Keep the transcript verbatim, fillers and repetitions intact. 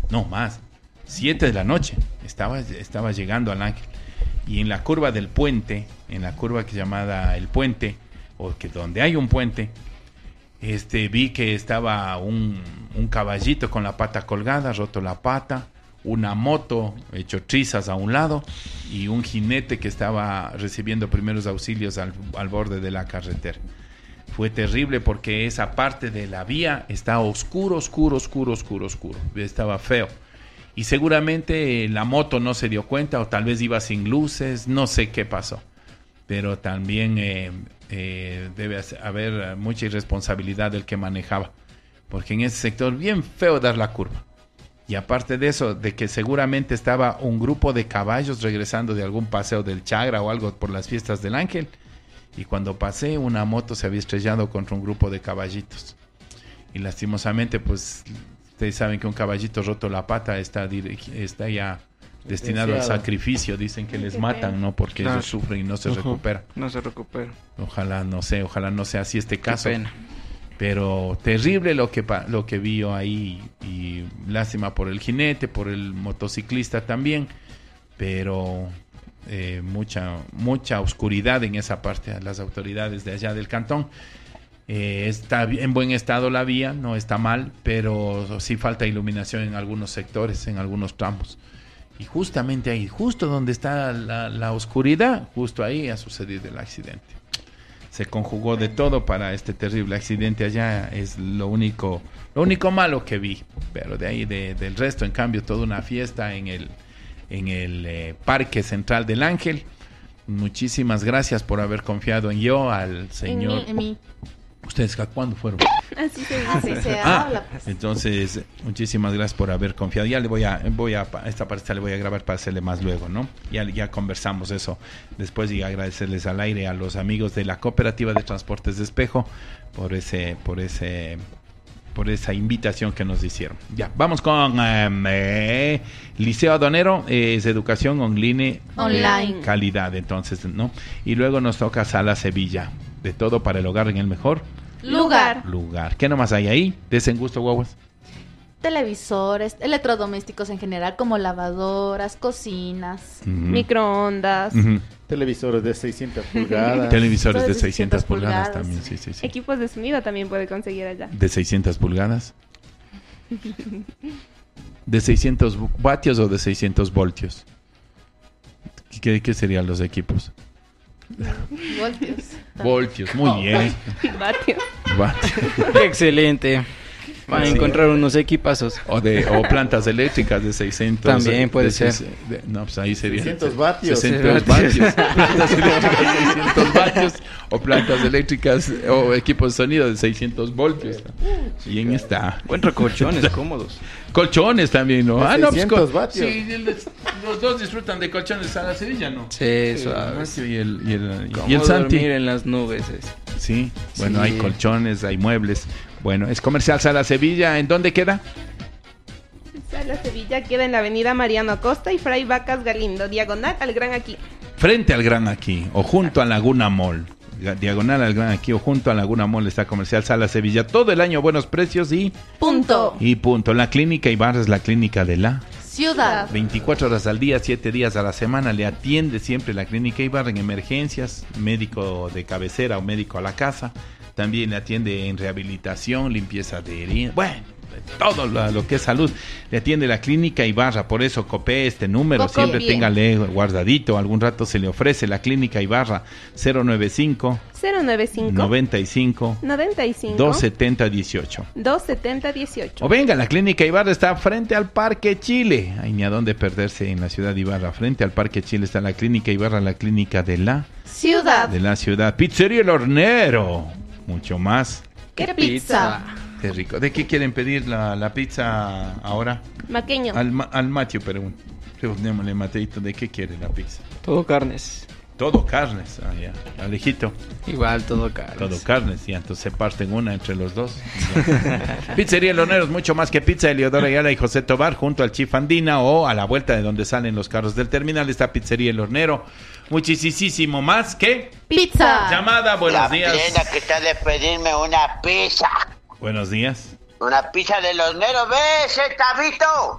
no más, siete de la noche, estaba, estaba llegando al Ángel. Y en la curva del puente, en la curva que es llamada El Puente, o que donde hay un puente, este, vi que estaba un, un caballito con la pata colgada, roto la pata, una moto hecho trizas a un lado y un jinete que estaba recibiendo primeros auxilios al, al borde de la carretera. Fue terrible porque esa parte de la vía está oscuro, oscuro, oscuro, oscuro, oscuro. Estaba feo. Y seguramente la moto no se dio cuenta o tal vez iba sin luces, no sé qué pasó. Pero también eh, eh, debe haber mucha irresponsabilidad del que manejaba. Porque en ese sector bien feo dar la curva. Y aparte de eso, de que seguramente estaba un grupo de caballos regresando de algún paseo del Chagra o algo por las fiestas del Ángel. Y cuando pasé, una moto se había estrellado contra un grupo de caballitos. Y lastimosamente, pues... Ustedes saben que un caballito roto la pata está, dirigi- está ya destinado al sacrificio. Dicen que les matan, ¿no? Porque Claro. ellos sufren y no se Uh-huh. recupera. No se recupera. Ojalá no sé, ojalá no sea así este caso. Qué pena. Pero terrible lo que pa- lo que vio ahí y lástima por el jinete, por el motociclista también. Pero eh, mucha mucha oscuridad en esa parte. Las autoridades de allá del cantón. Eh, está en buen estado la vía, no está mal, pero sí falta iluminación en algunos sectores, en algunos tramos. Y justamente ahí, justo donde está la, la oscuridad, justo ahí ha sucedido el accidente. Se conjugó de todo para este terrible accidente allá, es lo único, lo único malo que vi. Pero de ahí, de, del resto, en cambio, toda una fiesta en el, en el eh, Parque Central del Ángel. Muchísimas gracias por haber confiado en yo, al señor... En mí, en mí. ¿Ustedes cuándo fueron? Así se dice. Así se Ah, habla. Pues. entonces, muchísimas gracias por haber confiado. Ya le voy a, voy a, esta parte le voy a grabar para hacerle más luego, ¿no? Ya, ya conversamos eso después y agradecerles al aire a los amigos de la Cooperativa de Transportes de Espejo por ese, por ese, por esa invitación que nos hicieron. Ya, vamos con eh, Liceo Adonero, eh, es educación online, Online. calidad, entonces, ¿no? Y luego nos toca Sala Sevilla, de todo para el hogar en el mejor Lugar. lugar. ¿Qué nomás hay ahí? Desen gusto, guaguas. Televisores, electrodomésticos en general, como lavadoras, cocinas. Ujú. Microondas, Ujú. Televisores de seiscientas pulgadas. Televisores de de seiscientas 600 pulgadas, pulgadas. también, sí, sí, sí. equipos de sonido también puede conseguir allá. De seiscientas pulgadas. ¿De seiscientos vatios o de seiscientos voltios? ¿Qué, qué serían los equipos? Voltios. Voltios, muy bien. Vatio. Vatios. Qué excelente. Van a Sí. encontrar unos equipazos. O de o plantas eléctricas de seiscientos. También puede de ser. seis- de- no, pues ahí sería seiscientos vatios. seiscientos vatios. Plantas eléctricas de seiscientos vatios o plantas eléctricas o equipos de sonido de seiscientos voltios. Bien está. Encuentra colchones cómodos. Colchones también, ¿no? De Ah, no, pues, seiscientos col- vatios. Sí, el- los dos disfrutan de colchones de Sala Sevilla, ¿no? Sí, Sí, suave. Matthew y el, y el, Cómo y el Santi. dormir en las nubes es. Sí, bueno, Sí. hay colchones, hay muebles. Bueno, es Comercial Sala Sevilla. ¿En dónde queda? Sala Sevilla queda en la avenida Mariano Acosta y Fray Vacas Galindo, diagonal al Gran Aquí. Frente al Gran Aquí o junto a Laguna Mall. Diagonal al Gran Aquí o junto a Laguna Mall está Comercial Sala Sevilla. Todo el año buenos precios y, Punto. y punto. La clínica Ibarra es la clínica de la... Ciudad. veinticuatro horas al día, siete días a la semana, le atiende siempre la clínica Ibarra en emergencias, médico de cabecera o médico a la casa, también le atiende en rehabilitación, limpieza de heridas, bueno, de todo lo, lo que es salud, le atiende la clínica Ibarra, por eso copé este número, Copie. siempre téngale guardadito, algún rato se le ofrece la clínica Ibarra, cero noventa y cinco, cero noventa y cinco, noventa y cinco, noventa y cinco, doscientos setenta dieciocho. doscientos setenta dieciocho. O venga, la clínica Ibarra está frente al Parque Chile. Ay, ni a dónde perderse en la ciudad de Ibarra. Frente al Parque Chile está la clínica Ibarra, la clínica de la, Ciudad. de la ciudad. Pizzería El Hornero. Mucho más. ¿Qué pizza? Qué rico. ¿De qué quieren pedir la, la pizza ahora? Maqueño. Al, Ma- al Mateo, pero preguntémosle, Mateito, ¿de qué quiere la pizza? Todo carnes. Todo carnes. Ah, ya. Alejito. Igual todo carnes. Todo carnes, y entonces se parten una entre los dos. Pizzería El Hornero es mucho más que pizza. Eliodoro Ayala y José Tobar, junto al Chief Andina o a la vuelta de donde salen los carros del terminal, está Pizzería El Hornero. Muchísimo más que Pizza. llamada. Buenos La días. plena que está de pedirme una pizza. Buenos días. Una pizza de los neros. ¿Ves, Tabito?